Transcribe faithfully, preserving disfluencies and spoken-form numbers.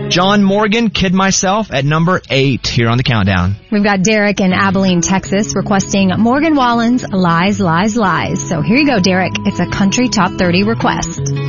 John Morgan, Kid Myself, at number eight here on the countdown. We've got Derek in Abilene, Texas, requesting Morgan Wallen's Lies, Lies, Lies. So here you go, Derek. It's a country top thirty request.